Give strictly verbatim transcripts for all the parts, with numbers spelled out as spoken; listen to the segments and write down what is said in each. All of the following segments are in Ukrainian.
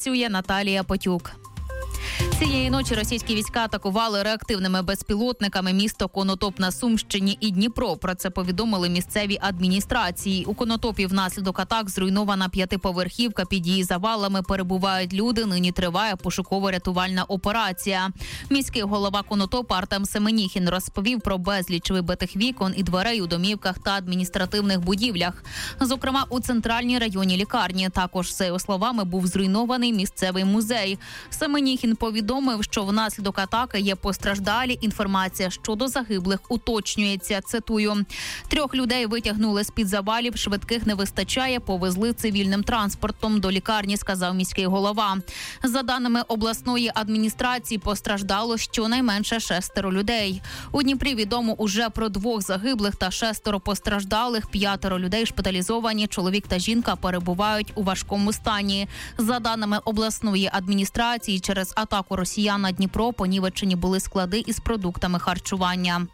Працює Наталія Потюк. Цієї ночі російські війська атакували реактивними безпілотниками місто Конотоп на Сумщині і Дніпро. Про це повідомили місцеві адміністрації. У Конотопі внаслідок атак зруйнована п'ятиповерхівка. Під її завалами перебувають люди. Нині триває пошуково-рятувальна операція. Міський голова Конотопа Артем Семеніхін розповів про безліч вибитих вікон і дверей у домівках та адміністративних будівлях. Зокрема, у центральній районній лікарні. Також, за його словами, був зруйнований місцевий музей. Семеніхін повідомив, що внаслідок атаки є постраждалі. Інформація щодо загиблих уточнюється. Цитую. Трьох людей витягнули з-під завалів, швидких не вистачає, повезли цивільним транспортом до лікарні, сказав міський голова. За даними обласної адміністрації, постраждало щонайменше шестеро людей. У Дніпрі відомо уже про двох загиблих та шестеро постраждалих. П'ятеро людей шпиталізовані, чоловік та жінка перебувають у важкому стані. За даними обласної адміністрації, через атаку росіян на Дніпро понівечені були склади із продуктами харчування.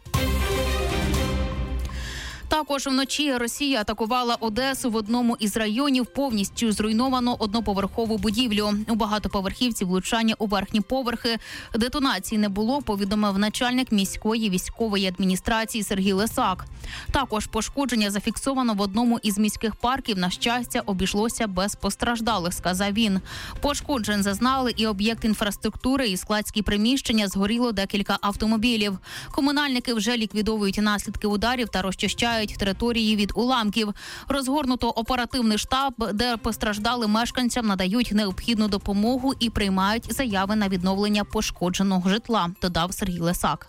Також вночі Росія атакувала Одесу. В одному із районів повністю зруйновано одноповерхову будівлю. У багатоповерхівці влучання у верхні поверхи. Детонації не було, повідомив начальник міської військової адміністрації Сергій Лисак. Також пошкодження зафіксовано в одному із міських парків. На щастя, обійшлося без постраждалих, сказав він. Пошкоджень зазнали і об'єкт інфраструктури, і складські приміщення. Згоріло декілька автомобілів. Комунальники вже ліквідовують наслідки ударів та розчищають території від уламків. Розгорнуто оперативний штаб, де постраждалим мешканцям надають необхідну допомогу і приймають заяви на відновлення пошкодженого житла, додав Сергій Лисак.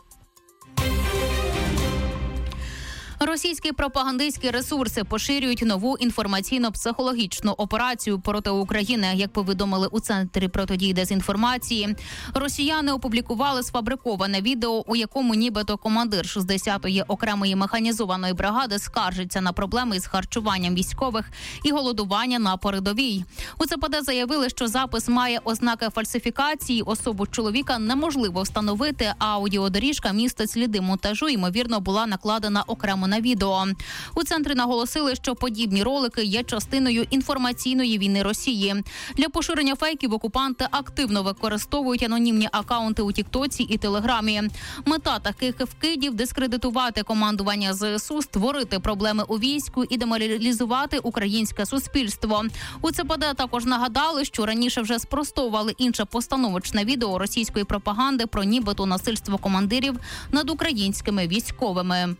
Російські пропагандистські ресурси поширюють нову інформаційно-психологічну операцію проти України. Як повідомили у Центрі протидії дезінформації, росіяни опублікували сфабриковане відео, у якому нібито командир шістдесятої окремої механізованої бригади скаржиться на проблеми із харчуванням військових і голодування на передовій. У це пе де заявили, що запис має ознаки фальсифікації, особу чоловіка неможливо встановити, а аудіодоріжка містить сліди монтажу, ймовірно, була накладена окремо на відео. У центрі наголосили, що подібні ролики є частиною інформаційної війни Росії. Для поширення фейків окупанти активно використовують анонімні акаунти у Тіктоці і Телеграмі. Мета таких вкидів – дискредитувати командування зе ес у, створити проблеми у війську і деморалізувати українське суспільство. У це пе де також нагадали, що раніше вже спростовували інше постановочне відео російської пропаганди про нібито насильство командирів над українськими військовими.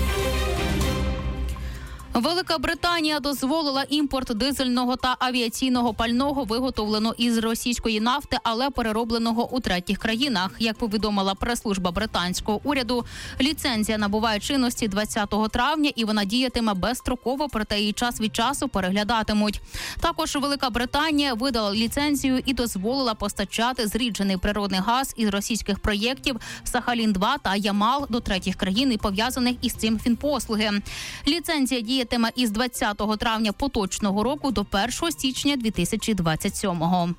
Велика Британія дозволила імпорт дизельного та авіаційного пального, виготовлено із російської нафти, але переробленого у третіх країнах. Як повідомила прес-служба британського уряду, ліцензія набуває чинності двадцятого травня і вона діятиме безстроково, проте її час від часу переглядатимуть. Також Велика Британія видала ліцензію і дозволила постачати зріджений природний газ із російських проєктів Сахалін два та Ямал до третіх країн і пов'язаних із цим фінпослуги. Ліцензія діє тема із двадцятого травня поточного року до першого січня дві тисячі двадцять сьомого.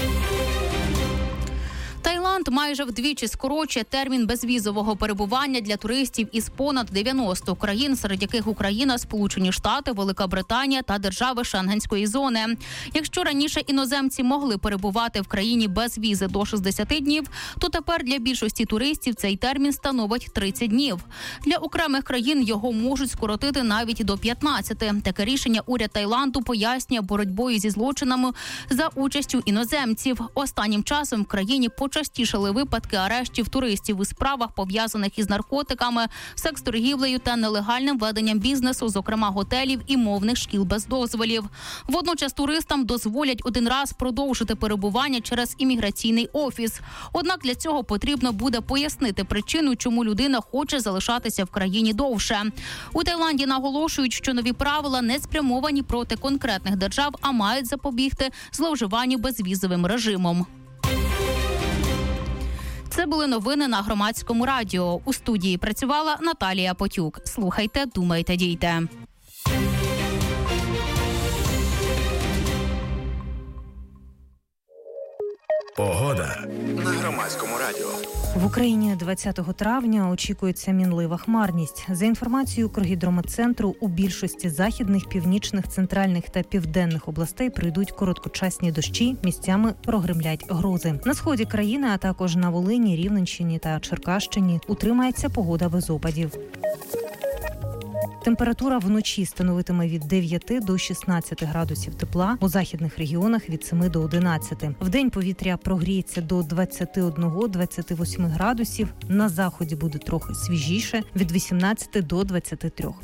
Таїланд майже вдвічі скорочує термін безвізового перебування для туристів із понад дев'яноста країн, серед яких Україна, Сполучені Штати, Велика Британія та держави Шенгенської зони. Якщо раніше іноземці могли перебувати в країні без візи до шістдесят днів, то тепер для більшості туристів цей термін становить тридцять днів. Для окремих країн його можуть скоротити навіть до п'ятнадцяти. Таке рішення уряд Таїланду пояснює боротьбою зі злочинами за участю іноземців. Останнім часом в країні почастішали випадки арештів туристів у справах, пов'язаних із наркотиками, секс-торгівлею та нелегальним веденням бізнесу, зокрема готелів і мовних шкіл без дозволів. Водночас туристам дозволять один раз продовжити перебування через імміграційний офіс. Однак для цього потрібно буде пояснити причину, чому людина хоче залишатися в країні довше. У Таїланді наголошують, що нові правила не спрямовані проти конкретних держав, а мають запобігти зловживанню безвізовим режимом. Це були новини на Громадському радіо. У студії працювала Наталія Потюк. Слухайте, думайте, дійте. Погода на Громадському радіо. В Україні двадцятого травня очікується мінлива хмарність. За інформацією Укргідрометцентру, у більшості західних, північних, центральних та південних областей прийдуть короткочасні дощі, місцями прогримлять грози. На сході країни, а також на Волині, Рівненщині та Черкащині утримається погода без опадів. Температура вночі становитиме від дев'яти до шістнадцяти градусів тепла, у західних регіонах від семи до одинадцяти. Вдень повітря прогріється до двадцяти одного - двадцяти восьми градусів, на заході буде трохи свіжіше – від вісімнадцяти до двадцяти трьох.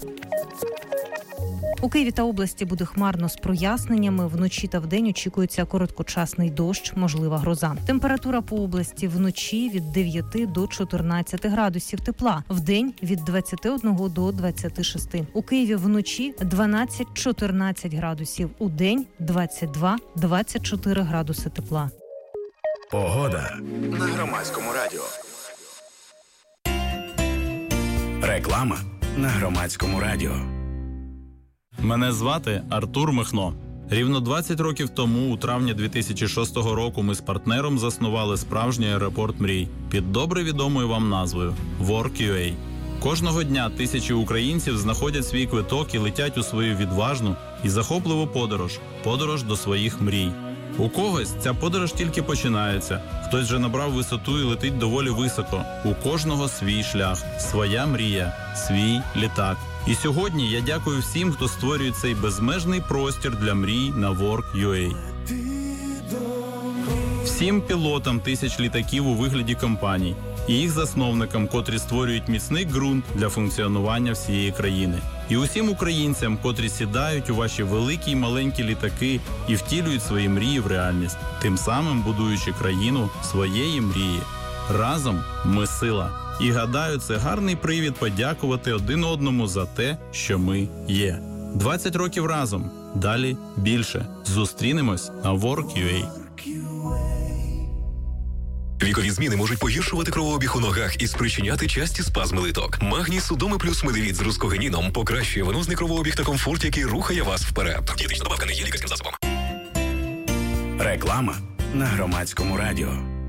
У Києві та області буде хмарно з проясненнями. Вночі та вдень очікується короткочасний дощ, можлива гроза. Температура по області вночі від дев'яти до чотирнадцяти градусів тепла. Вдень від двадцяти одного до двадцяти шести. У Києві вночі дванадцять - чотирнадцять градусів. У день двадцять два - двадцять чотири градуси тепла. Погода на Громадському радіо. Реклама на Громадському радіо. Мене звати Артур Михно. Рівно двадцять років тому, у травні дві тисячі шостого року, ми з партнером заснували справжній аеропорт мрій під добре відомою вам назвою WorkUA. Кожного дня тисячі українців знаходять свій квиток і летять у свою відважну і захопливу подорож – подорож до своїх мрій. У когось ця подорож тільки починається, хтось вже набрав висоту і летить доволі високо. У кожного свій шлях, своя мрія, свій літак. І сьогодні я дякую всім, хто створює цей безмежний простір для мрій на WorkUA. Всім пілотам тисяч літаків у вигляді компаній і їх засновникам, котрі створюють міцний ґрунт для функціонування всієї країни. І усім українцям, котрі сідають у ваші великі й маленькі літаки і втілюють свої мрії в реальність, тим самим будуючи країну своєї мрії. Разом ми сила. І гадаю, це гарний привід подякувати один одному за те, що ми є. двадцять років разом. Далі більше. Зустрінемось на WorkUA. Вікові зміни можуть погіршувати кровообіг у ногах і спричиняти часті спазми литок. Магній Судоми плюс Медивіт з рускогеніном покращує венозний кровообіг та комфорт, який рухає вас вперед. Дієтична добавка не є лікарським засобом. Реклама на Громадському радіо.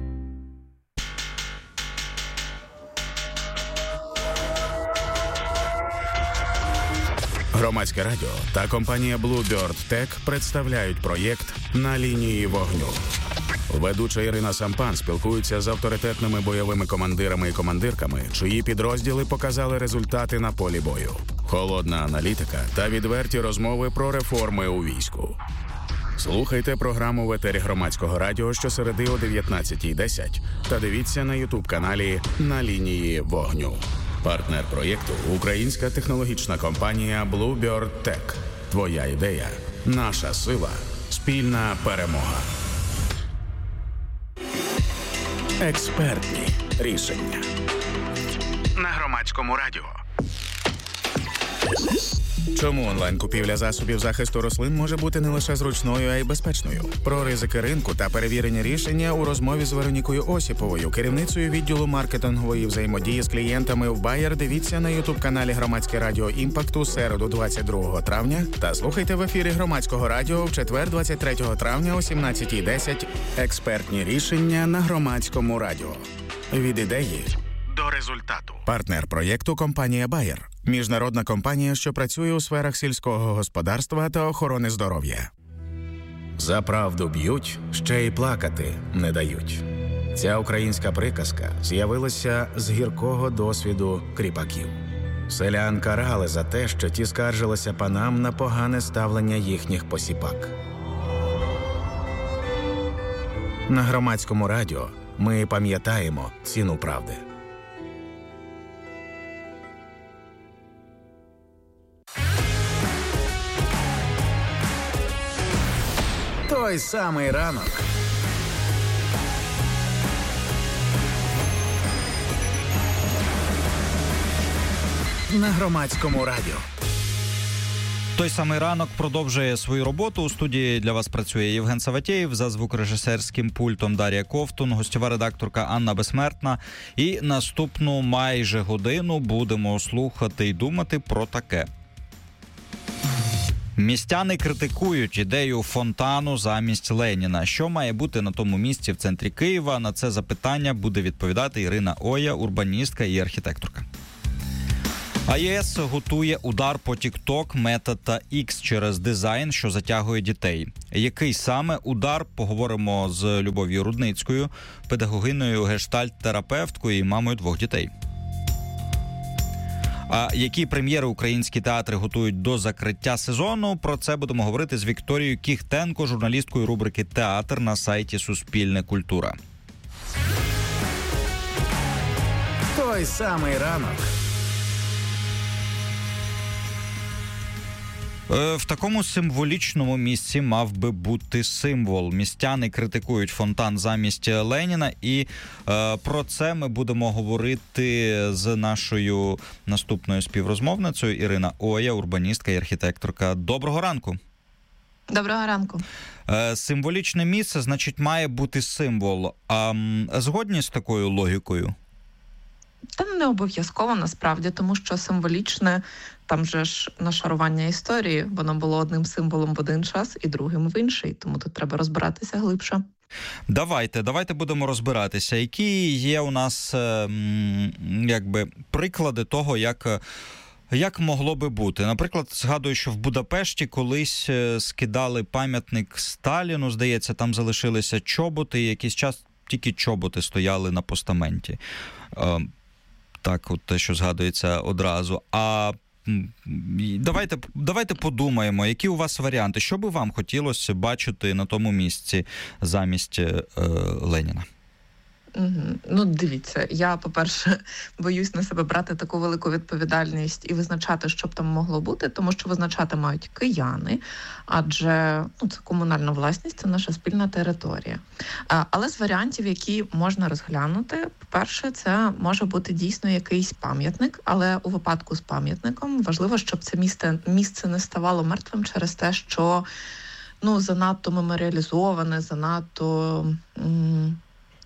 Громадське радіо та компанія Bluebird Tech представляють проєкт «На лінії вогню». Ведуча Ірина Сампан спілкується з авторитетними бойовими командирами і командирками, чиї підрозділи показали результати на полі бою. Холодна аналітика та відверті розмови про реформи у війську. Слухайте програму в етері Громадського радіо щосереди о дев'ятнадцятій десять та дивіться на ютуб-каналі «На лінії вогню». Партнер проєкту – українська технологічна компанія Bluebird Tech. Твоя ідея – наша сила. Спільна перемога. Експертні рішення. На Громадському радіо. Чому онлайн-купівля засобів захисту рослин може бути не лише зручною, а й безпечною? Про ризики ринку та перевірені рішення у розмові з Веронікою Осіповою, керівницею відділу маркетингової взаємодії з клієнтами в Bayer. Дивіться на ютуб-каналі Громадське радіо Імпакт у середу двадцять другого травня та слухайте в ефірі Громадського радіо в четвер двадцять третього травня о сімнадцятій десять. Експертні рішення на Громадському радіо. Від ідеї до результату. Партнер проєкту – компанія Bayer. Міжнародна компанія, що працює у сферах сільського господарства та охорони здоров'я. За правду б'ють, ще й плакати не дають. Ця українська приказка з'явилася з гіркого досвіду кріпаків. Селян карали за те, що ті скаржилися панам на погане ставлення їхніх посіпак. На Громадському радіо ми пам'ятаємо ціну правди. Той самий ранок. На Громадському радіо. Той самий ранок продовжує свою роботу. У студії для вас працює Євген Саватєєв, за звукорежисерським пультом Дар'я Ковтун, гостьова редакторка Анна Безсмертна. І наступну майже годину будемо слухати і думати про таке. Містяни критикують ідею фонтану замість Леніна. Що має бути на тому місці в центрі Києва? На це запитання буде відповідати Ірина Оя, урбаністка і архітекторка. А ЄС готує удар по TikTok, Meta та X через дизайн, що затягує дітей. Який саме удар? Поговоримо з Любов'ю Рудницькою, педагогиною, гештальт-терапевткою і мамою двох дітей. А які прем'єри українські театри готують до закриття сезону? Про це будемо говорити з Вікторією Кіхтенко, журналісткою рубрики «Театр» на сайті «Суспільне культура». Той самий ранок. В такому символічному місці мав би бути символ. Містяни критикують фонтан замість Леніна, і е, про це ми будемо говорити з нашою наступною співрозмовницею Ірина Оя, урбаністка і архітекторка. Доброго ранку. Доброго ранку. Е, символічне місце, значить, має бути символ. А м, згодні з такою логікою? Та не обов'язково, насправді, тому що символічне, там же ж нашарування історії, воно було одним символом в один час і другим в інший, тому тут треба розбиратися глибше. Давайте, давайте будемо розбиратися. Які є у нас, якби, приклади того, як... Як могло би бути? Наприклад, згадую, що в Будапешті колись скидали пам'ятник Сталіну, здається, там залишилися чоботи, і якийсь час тільки чоботи стояли на постаменті. Так, от те, що згадується одразу. А давайте, давайте подумаємо, які у вас варіанти. Що би вам хотілося бачити на тому місці замість е, Леніна? Ну, дивіться, я, по-перше, боюсь на себе брати таку велику відповідальність і визначати, що б там могло бути, тому що визначати мають кияни, адже ну, це комунальна власність, це наша спільна територія. Але з варіантів, які можна розглянути, по-перше, це може бути дійсно якийсь пам'ятник, але у випадку з пам'ятником важливо, щоб це місце, місце не ставало мертвим через те, що ну, занадто меморіалізоване, занадто... М-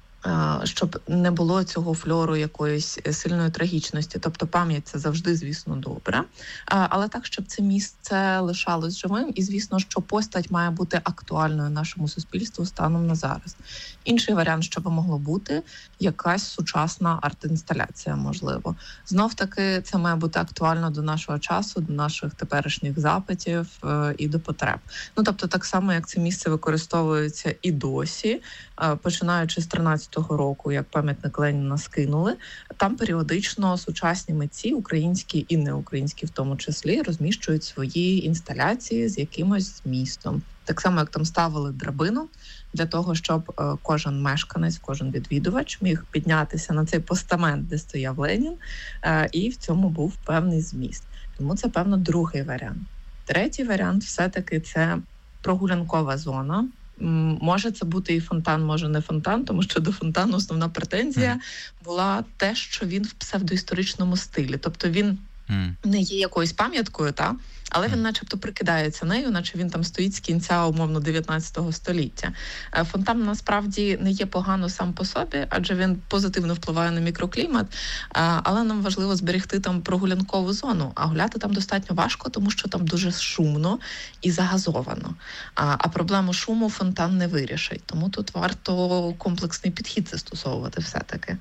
щоб не було цього фльору якоїсь сильної трагічності. Тобто пам'ять – це завжди, звісно, добре. Але так, щоб це місце лишалось живим. І, звісно, що постать має бути актуальною нашому суспільству станом на зараз. Інший варіант, що би могло бути, якась сучасна арт-інсталяція, можливо. Знов-таки, це має бути актуально до нашого часу, до наших теперішніх запитів і до потреб. Ну, тобто, так само, як це місце використовується і досі, починаючи з тринадцятого року, як пам'ятник Леніна скинули, там періодично сучасні митці, українські і неукраїнські в тому числі, розміщують свої інсталяції з якимось змістом. Так само, як там ставили драбину, для того, щоб кожен мешканець, кожен відвідувач міг піднятися на цей постамент, де стояв Ленін, і в цьому був певний зміст. Тому це, певно, другий варіант. Третій варіант все-таки це прогулянкова зона. Може це бути і фонтан, може не фонтан, тому що до фонтану основна претензія була те, що він в псевдоісторичному стилі. Тобто він mm. не є якоюсь пам'яткою, та, але він начебто прикидається нею, наче він там стоїть з кінця, умовно, дев'ятнадцятого століття. Фонтан насправді не є погано сам по собі, адже він позитивно впливає на мікроклімат, але нам важливо зберегти там прогулянкову зону, а гуляти там достатньо важко, тому що там дуже шумно і загазовано. А проблему шуму фонтан не вирішить, тому тут варто комплексний підхід застосовувати все-таки.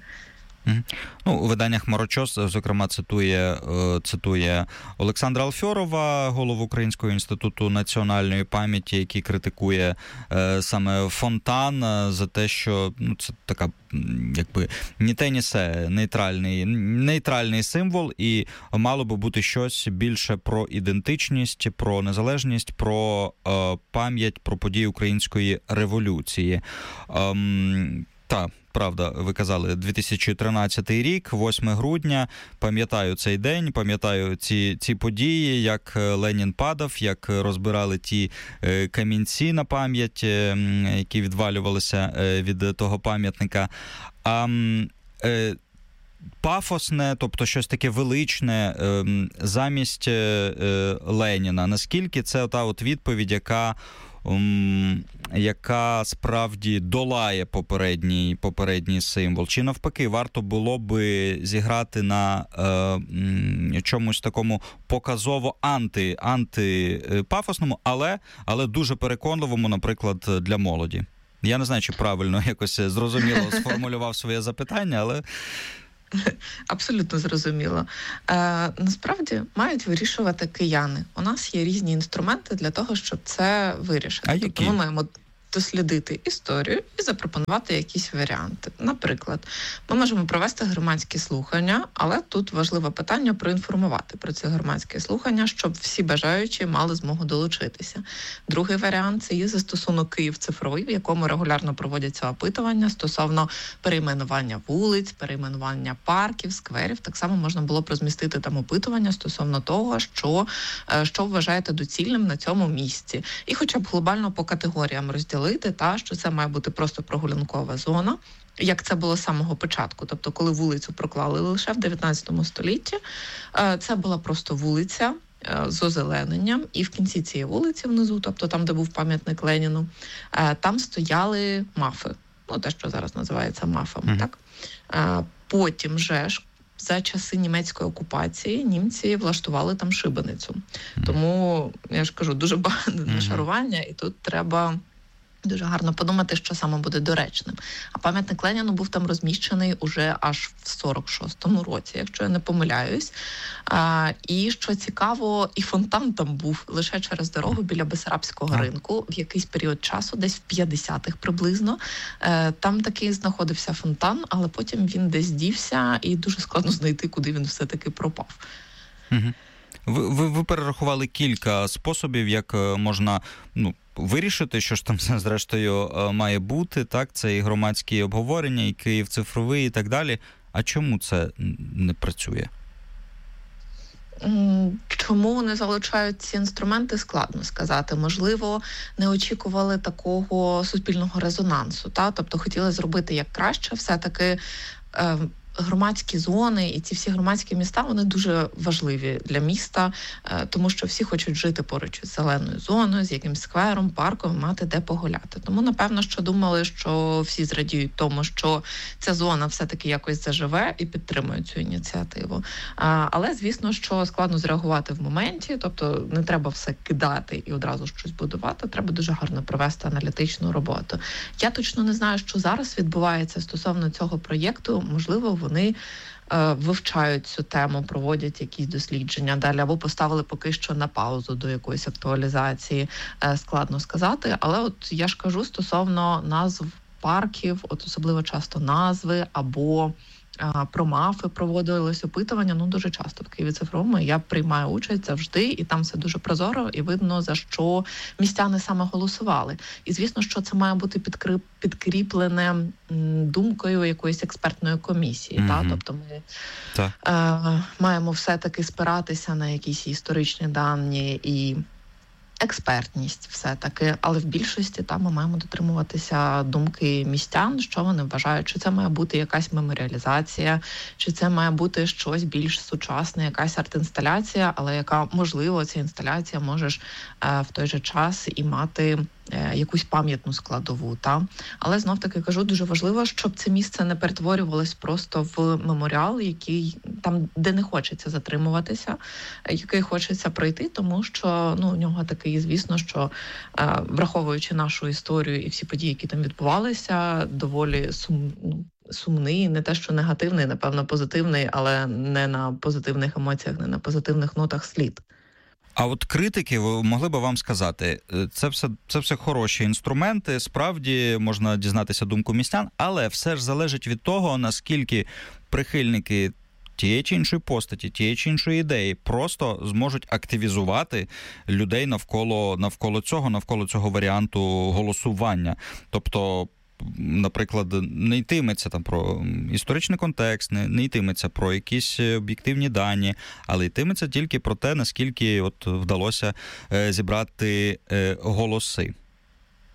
Ну, у виданнях «Хмарочос», зокрема, цитує, цитує Олександра Алфьорова, голову Українського інституту національної пам'яті, який критикує е, саме фонтан за те, що ну, це така, якби, ні те, ні се, нейтральний, нейтральний символ, і мало би бути щось більше про ідентичність, про незалежність, про е, пам'ять, про події української революції. Ем, та, правда, ви казали, дві тисячі тринадцятий рік, восьме грудня, пам'ятаю цей день, пам'ятаю ці, ці події, як Ленін падав, як розбирали ті е, камінці на пам'ять, е, які відвалювалися е, від того пам'ятника. А е, пафосне, тобто щось таке величне е, замість е, Леніна. Наскільки це та от відповідь, яка м, яка справді долає попередній, попередній символ? Чи навпаки, варто було би зіграти на е, м, чомусь такому показово анти, антипафосному, але, але дуже переконливому, наприклад, для молоді? Я не знаю, чи правильно якось зрозуміло сформулював своє запитання, але... Абсолютно зрозуміло. Е, насправді мають вирішувати кияни. У нас є різні інструменти для того, щоб це вирішити. А тобто які? ми маємо дослідити історію і запропонувати якісь варіанти. Наприклад, ми можемо провести громадські слухання, але тут важливе питання проінформувати про ці громадські слухання, щоб всі бажаючі мали змогу долучитися. Другий варіант – це є застосунок «Київ цифровий», в якому регулярно проводяться опитування стосовно перейменування вулиць, перейменування парків, скверів. Так само можна було б розмістити там опитування стосовно того, що, що вважаєте доцільним на цьому місці. І хоча б глобально по категоріям розділити, та, що це має бути просто прогулянкова зона, як це було з самого початку. Тобто, коли вулицю проклали лише в дев'ятнадцятому столітті, це була просто вулиця з озелененням, і в кінці цієї вулиці внизу, тобто там, де був пам'ятник Леніну, там стояли мафи. Ну, те, що зараз називається мафами, mm-hmm. так? Потім же ж, за часи німецької окупації німці влаштували там шибеницю. Mm-hmm. Тому, я ж кажу, дуже багато mm-hmm. нашарування, і тут треба дуже гарно подумати, що саме буде доречним. А пам'ятник Леніну був там розміщений уже аж в сорок шостому році, якщо я не помиляюсь. А, і, що цікаво, і фонтан там був лише через дорогу біля Бессарабського ринку в якийсь період часу, десь в п'ятдесятих приблизно. Е, там таки знаходився фонтан, але потім він десь дівся, і дуже складно знайти, куди він все-таки пропав. Угу. Ви, ви, ви перерахували кілька способів, як можна, ну, вирішити, що ж там зрештою має бути, так? Це і громадські обговорення, і Київ цифровий, і так далі. А чому це не працює? Чому вони залучають ці інструменти, складно сказати. Можливо, не очікували такого суспільного резонансу, та? Тобто хотіли зробити як краще, все-таки е- громадські зони і ці всі громадські міста, вони дуже важливі для міста, тому що всі хочуть жити поруч із зеленою зоною, з якимсь сквером, парком, мати де погуляти. Тому, напевно, що думали, що всі зрадіють тому, що ця зона все-таки якось заживе і підтримують цю ініціативу. Але, звісно, що складно зреагувати в моменті, тобто не треба все кидати і одразу щось будувати, треба дуже гарно провести аналітичну роботу. Я точно не знаю, що зараз відбувається стосовно цього проєкту. Можливо, вони е, вивчають цю тему, проводять якісь дослідження далі, або поставили поки що на паузу до якоїсь актуалізації, е, складно сказати. Але от я ж кажу стосовно назв парків, от особливо часто назви, або е, про мафи проводились опитування, ну дуже часто в Києві цифровому я приймаю участь завжди, і там все дуже прозоро, і видно, за що містяни саме голосували. І звісно, що це має бути підкріп, підкріплене думкою якоїсь експертної комісії. Mm-hmm. Та? Тобто ми так. е, маємо все-таки спиратися на якісь історичні дані і експертність все-таки, але в більшості там ми маємо дотримуватися думки містян, що вони вважають, чи це має бути якась меморіалізація, чи це має бути щось більш сучасне, якась арт-інсталяція, але яка, можливо, ця інсталяція може ж е, в той же час і мати е, якусь пам'ятну складову. Та? Але знов-таки кажу, дуже важливо, щоб це місце не перетворювалось просто в меморіал, який там, де не хочеться затримуватися, який хочеться пройти, тому що ну, у нього такий, і, звісно, що е, враховуючи нашу історію і всі події, які там відбувалися, доволі сум, ну, сумний, не те, що негативний, напевно, позитивний, але не на позитивних емоціях, не на позитивних нотах слід. А от критики могли би вам сказати, це все, це все хороші інструменти, справді можна дізнатися думку містян, але все ж залежить від того, наскільки прихильники тієї чи іншої постаті, тієї чи іншої ідеї просто зможуть активізувати людей навколо, навколо цього, навколо цього варіанту голосування. Тобто, наприклад, не йтиметься там про історичний контекст, не, не йтиметься про якісь об'єктивні дані, але йтиметься тільки про те, наскільки от вдалося е, зібрати е, голоси.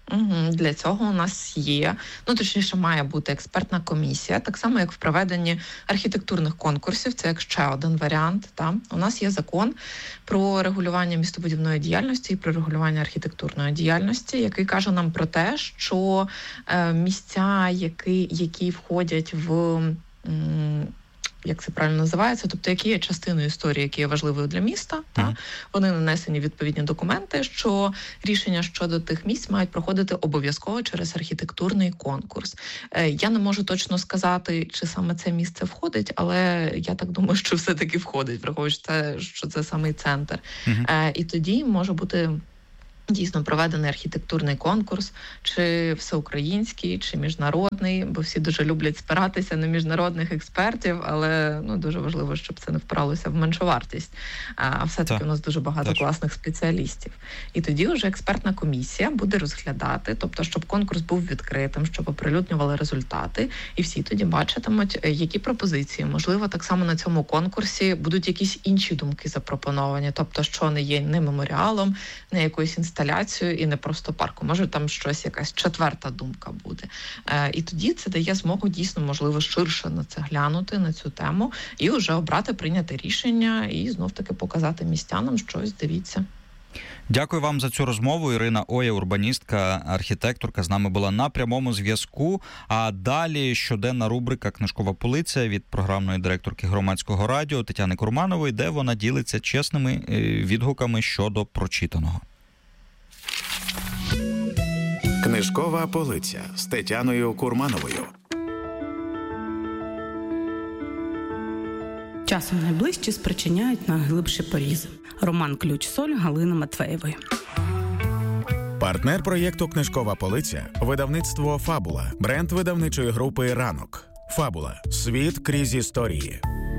Угу. Для цього у нас є, ну точніше, має бути експертна комісія, так само як в проведенні архітектурних конкурсів, це як ще один варіант. Та? У нас є закон про регулювання містобудівної діяльності і про регулювання архітектурної діяльності, який каже нам про те, що е, місця, які, які входять в... М- як це правильно називається, тобто які є частиною історії, які є важливою для міста, mm. та вони нанесені відповідні документи, що рішення щодо тих місць мають проходити обов'язково через архітектурний конкурс. Е, я не можу точно сказати, чи саме це місце входить, але я так думаю, що все-таки входить, враховуючи це, що це самий центр. Mm-hmm. Е, і тоді може бути дійсно проведений архітектурний конкурс, чи всеукраїнський, чи міжнародний, бо всі дуже люблять спиратися на міжнародних експертів, але ну дуже важливо, щоб це не впиралося в меншовартість. А все-таки так. У нас дуже багато так. класних спеціалістів. І тоді вже експертна комісія буде розглядати, тобто, щоб конкурс був відкритим, щоб оприлюднювали результати, і всі тоді бачитимуть, які пропозиції. Можливо, так само на цьому конкурсі будуть якісь інші думки запропоновані, тобто, що не є не меморіалом, не якоюсь інституцією, інсталяцію і не просто парку. Може там щось, якась четверта думка буде. Е, і тоді це дає змогу дійсно, можливо, ширше на це глянути, на цю тему, і вже обрати, прийняти рішення і знов-таки показати містянам щось, дивіться. Дякую вам за цю розмову. Ірина Оя, урбаністка, архітекторка, з нами була на прямому зв'язку. А далі щоденна рубрика «Книжкова полиця» від програмної директорки Громадського радіо Тетяни Курманової, де вона ділиться чесними відгуками щодо прочитаного. Книжкова полиця з Тетяною Курмановою. Часом найближчі спричиняють найглибші порізи. Роман «Ключ-соль» Галини Матвеєвої. Партнер проєкту «Книжкова полиця» – видавництво «Фабула», бренд видавничої групи «Ранок». «Фабула» – світ крізь історії.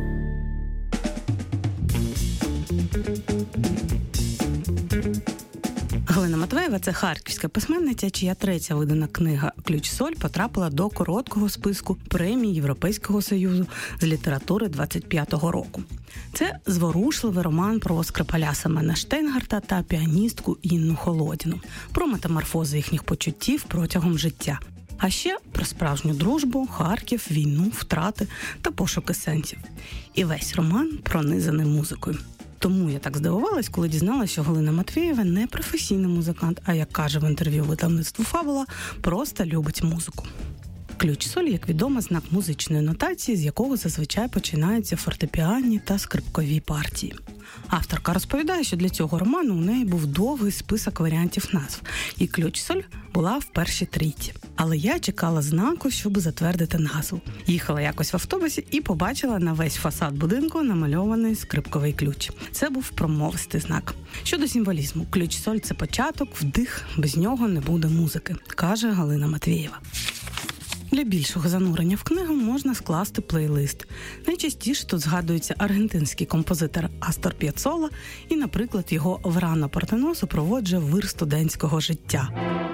Галина Матвеєва – це харківська письменниця, чия третя видана книга «Ключ-соль» потрапила до короткого списку премій Європейського Союзу з літератури двадцять п'ятого року. Це зворушливий роман про Скрипаля Семена Штейнгарта та піаністку Інну Холодіну, про метаморфози їхніх почуттів протягом життя. А ще про справжню дружбу, Харків, війну, втрати та пошуки сенсів. І весь роман пронизаний музикою. Тому я так здивувалась, коли дізналася, що Галина Матвеєва не професійний музикант, а, як каже в інтерв'ю видавництву «Фабула», просто любить музику. Ключ-соль, як відомо, знак музичної нотації, з якого зазвичай починаються фортепіанні та скрипкові партії. Авторка розповідає, що для цього роману у неї був довгий список варіантів назв, і «Ключ-соль» була в першій трійці. Але я чекала знаку, щоб затвердити назву. Їхала якось в автобусі і побачила на весь фасад будинку намальований скрипковий ключ. Це був промовистий знак. Щодо символізму, ключ-соль – це початок, вдих, без нього не буде музики, каже Галина Матвеєва. Для більшого занурення в книгу можна скласти плейлист. Найчастіше тут згадується аргентинський композитор Астор П'єццола і, наприклад, його Врано Портено супроводжує вир студентського життя.